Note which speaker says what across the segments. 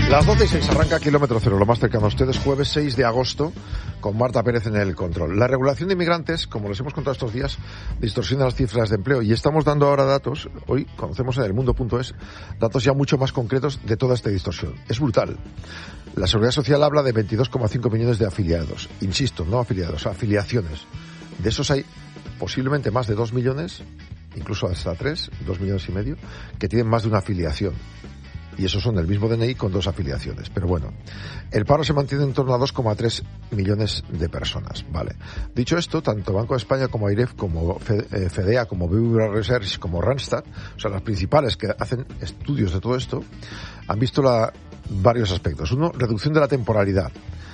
Speaker 1: Las 12:06 arranca Kilómetro Cero, lo más cercano a ustedes, jueves 6 de agosto, con Marta Pérez en el control. La regulación de inmigrantes, como les hemos contado estos días, distorsiona las cifras de empleo y estamos dando ahora datos, hoy conocemos en elmundo.es, datos ya mucho más concretos de toda esta distorsión. Es brutal. La Seguridad Social habla de 22,5 millones de afiliados. Insisto, no afiliados, afiliaciones. De esos hay posiblemente más de 2 millones, incluso hasta 3, 2 millones y medio, que tienen más de una afiliación. Y esos son el mismo DNI con 2 afiliaciones. Pero bueno, el paro se mantiene en torno a 2,3 millones de personas. Vale. Dicho esto, tanto Banco de España como AIREF, como FEDEA, como BBVA Research, como Randstad, o sea, las principales que hacen estudios de todo esto, han visto varios aspectos. Uno, reducción de la temporalidad,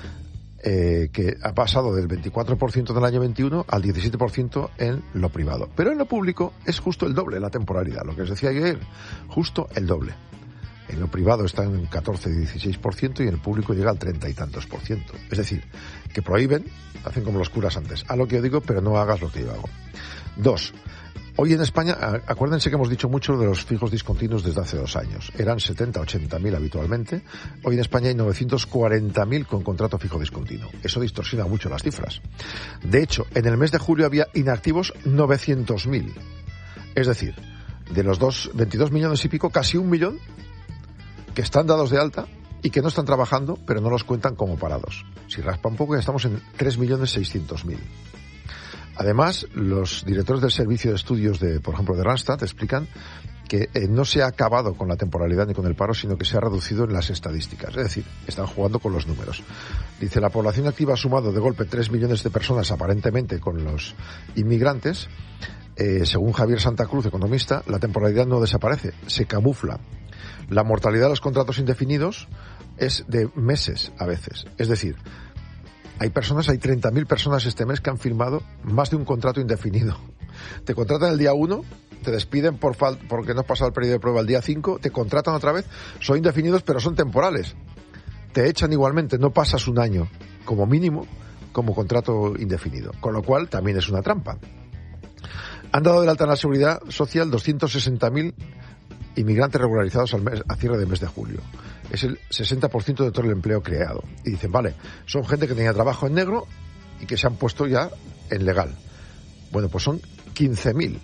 Speaker 1: que ha pasado del 24% del año 21 al 17% en lo privado. Pero en lo público es justo el doble la temporalidad. Lo que os decía ayer, justo el doble. En lo privado está en 14-16% y en el público llega al 30 y tantos %. Es decir, que prohíben, hacen como los curas antes. Haz lo que yo digo, pero no hagas lo que yo hago. 2. Hoy en España, acuérdense que hemos dicho mucho de los fijos discontinuos desde hace 2 años. Eran 70-80.000 habitualmente. Hoy en España hay 940.000 con contrato fijo discontinuo. Eso distorsiona mucho las cifras. De hecho, en el mes de julio había inactivos 900.000. Es decir, de los 22 millones y pico, casi 1 millón que están dados de alta y que no están trabajando, pero no los cuentan como parados. Si raspa un poco, ya estamos en 3.600.000. Además, los directores del Servicio de Estudios por ejemplo, de Randstad, explican que no se ha acabado con la temporalidad ni con el paro, sino que se ha reducido en las estadísticas. Es decir, están jugando con los números. Dice, la población activa ha sumado de golpe 3 millones de personas, aparentemente, con los inmigrantes. Según Javier Santa Cruz, economista, la temporalidad no desaparece, se camufla. La mortalidad de los contratos indefinidos es de meses a veces. Es decir, hay 30.000 personas este mes que han firmado más de un contrato indefinido. Te contratan el día 1, te despiden porque no has pasado el periodo de prueba el día 5, te contratan otra vez, son indefinidos pero son temporales. Te echan igualmente, no pasas un año como mínimo como contrato indefinido. Con lo cual también es una trampa. Han dado de alta en la Seguridad Social 260.000 inmigrantes regularizados a cierre de mes de julio. Es el 60% de todo el empleo creado. Y dicen, vale, son gente que tenía trabajo en negro y que se han puesto ya en legal. Bueno, pues son 15.000.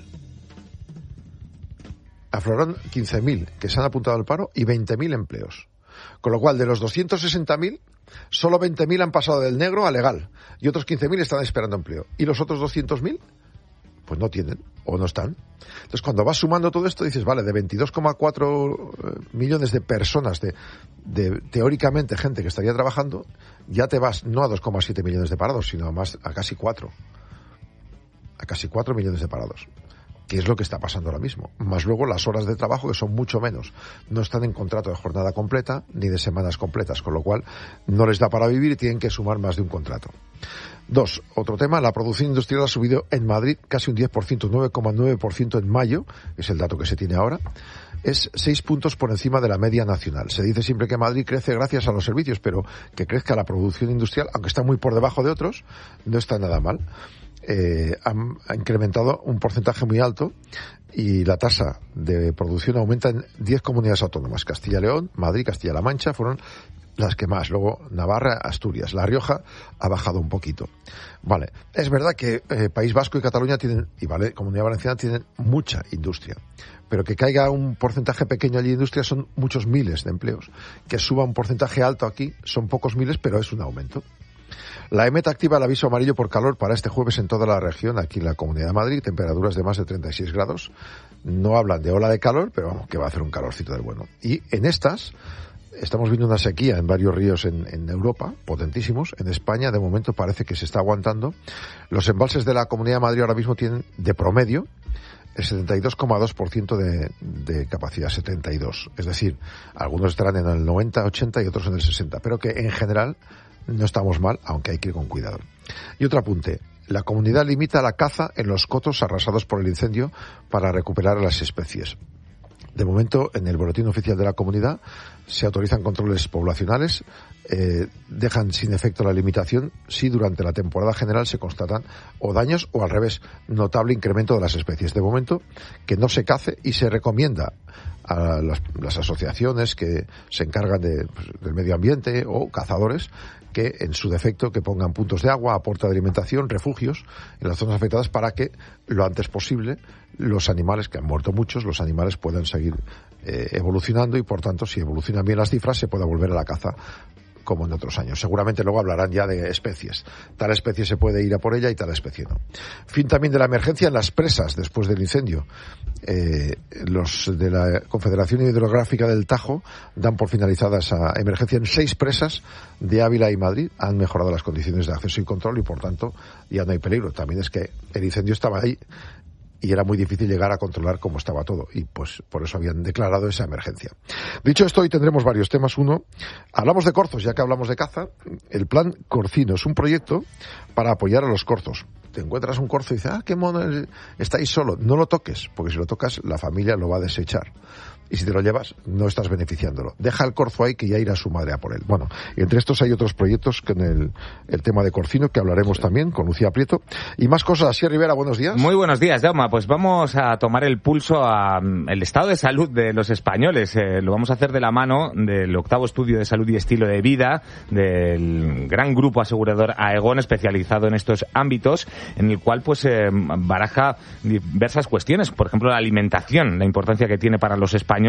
Speaker 1: Afloraron 15.000 que se han apuntado al paro y 20.000 empleos. Con lo cual, de los 260.000, solo 20.000 han pasado del negro a legal. Y otros 15.000 están esperando empleo. ¿Y los otros 200.000? Pues no tienen o no están. Entonces, cuando vas sumando todo esto, dices, vale, de 22,4 millones de personas, de teóricamente gente que estaría trabajando, ya te vas no a 2,7 millones de parados, sino a casi 4. A casi 4 millones de parados. Que es lo que está pasando ahora mismo. Más luego las horas de trabajo, que son mucho menos. No están en contrato de jornada completa, ni de semanas completas, con lo cual no les da para vivir y tienen que sumar más de un contrato. 2. Otro tema, la producción industrial ha subido en Madrid casi un 10%, 9,9% en mayo, es el dato que se tiene ahora, es 6 puntos por encima de la media nacional. Se dice siempre que Madrid crece gracias a los servicios, pero que crezca la producción industrial, aunque está muy por debajo de otros, no está nada mal. Ha incrementado un porcentaje muy alto y la tasa de producción aumenta en 10 comunidades autónomas. Castilla y León, Madrid, Castilla-La Mancha fueron las que más. Luego Navarra, Asturias. La Rioja ha bajado un poquito. Vale. Es verdad que País Vasco y Cataluña tienen, y vale, Comunidad Valenciana tienen mucha industria. Pero que caiga un porcentaje pequeño allí de industria son muchos miles de empleos. Que suba un porcentaje alto aquí son pocos miles, pero es un aumento. La EMET activa el aviso amarillo por calor para este jueves en toda la región, aquí en la Comunidad de Madrid, temperaturas de más de 36 grados. No hablan de ola de calor, pero vamos, que va a hacer un calorcito del bueno. Y en estas, estamos viendo una sequía en varios ríos en Europa, potentísimos. En España, de momento, parece que se está aguantando. Los embalses de la Comunidad de Madrid ahora mismo tienen, de promedio, el 72,2% de capacidad, 72. Es decir, algunos estarán en el 90, 80 y otros en el 60, pero que en general no estamos mal, aunque hay que ir con cuidado. Y otro apunte. La comunidad limita la caza en los cotos arrasados por el incendio para recuperar las especies. De momento, en el boletín oficial de la comunidad se autorizan controles poblacionales, dejan sin efecto la limitación si durante la temporada general se constatan o daños o, al revés, notable incremento de las especies. De momento, que no se cace, y se recomienda a las asociaciones que se encargan del medio ambiente o cazadores que, en su defecto, que pongan puntos de agua, aporte de alimentación, refugios en las zonas afectadas, para que lo antes posible los animales, que han muerto muchos, los animales puedan seguir evolucionando, y por tanto, si evolucionan bien las cifras, se pueda volver a la caza como en otros años. Seguramente luego hablarán ya de especies. Tal especie se puede ir a por ella y tal especie no. Fin también de la emergencia en las presas después del incendio. Los de la Confederación Hidrográfica del Tajo dan por finalizada esa emergencia en 6 presas de Ávila y Madrid. Han mejorado las condiciones de acceso y control, y por tanto ya no hay peligro. También es que el incendio estaba ahí y era muy difícil llegar a controlar cómo estaba todo, y pues por eso habían declarado esa emergencia. Dicho esto, hoy tendremos varios temas. Uno, hablamos de corzos, ya que hablamos de caza. El plan Corcino es un proyecto para apoyar a los corzos. Te encuentras un corzo y dices, qué mono, estáis solo. No lo toques, porque si lo tocas, la familia lo va a desechar. Y si te lo llevas, no estás beneficiándolo. Deja el corzo ahí, que ya irá su madre a por él. Bueno, y entre estos hay otros proyectos con el tema de Corcino, que hablaremos también con Lucía Prieto. Y más cosas. Así, Rivera, buenos días.
Speaker 2: Muy buenos días, Jaume. Pues vamos a tomar el pulso al estado de salud de los españoles. Lo vamos a hacer de la mano del 8º estudio de salud y estilo de vida del gran grupo asegurador Aegon, especializado en estos ámbitos, en el cual pues baraja diversas cuestiones. Por ejemplo, la alimentación, la importancia que tiene para los españoles,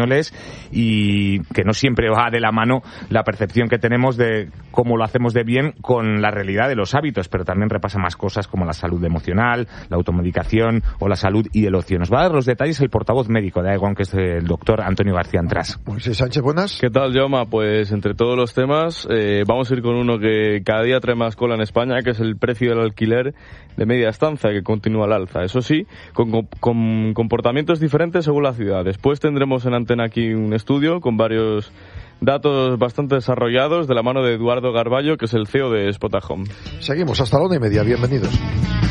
Speaker 2: y que no siempre va de la mano la percepción que tenemos de cómo lo hacemos de bien con la realidad de los hábitos, pero también repasa más cosas como la salud emocional, la automedicación o la salud y el ocio. Nos va a dar los detalles el portavoz médico de Aegon, que es el doctor Antonio García Antras.
Speaker 1: Moisés Sánchez, buenas.
Speaker 3: ¿Qué tal, Jaume? Pues entre todos los temas, vamos a ir con uno que cada día trae más cola en España, que es el precio del alquiler de media estancia, que continúa al alza. Eso sí, con comportamientos diferentes según la ciudad. Después tendremos en antena aquí un estudio con varios datos bastante desarrollados de la mano de Eduardo Garballo, que es el CEO de Spotahome.
Speaker 1: Seguimos hasta la 1:30. Bienvenidos.